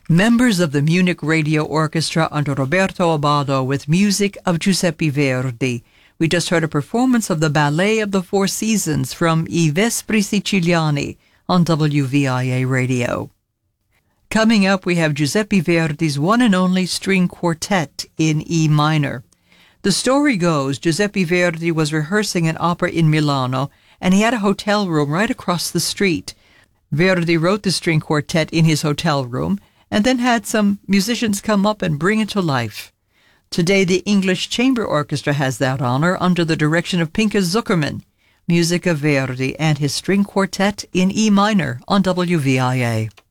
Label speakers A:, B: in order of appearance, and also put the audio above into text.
A: Members of the Munich Radio Orchestra under Roberto Abbado with music of Giuseppe Verdi. We just heard a performance of the Ballet of the Four Seasons from I Vespri Siciliani on WVIA Radio. Coming up, we have Giuseppe Verdi's one and only string quartet in E minor. The story goes Giuseppe Verdi was rehearsing an opera in Milano, and he had a hotel room right across the street. Verdi wrote the string quartet in his hotel room, and then had some musicians come up and bring it to life. Today, the English Chamber Orchestra has that honor under the direction of Pinchas Zuckerman. Music of Verdi and his string quartet in E minor on WVIA.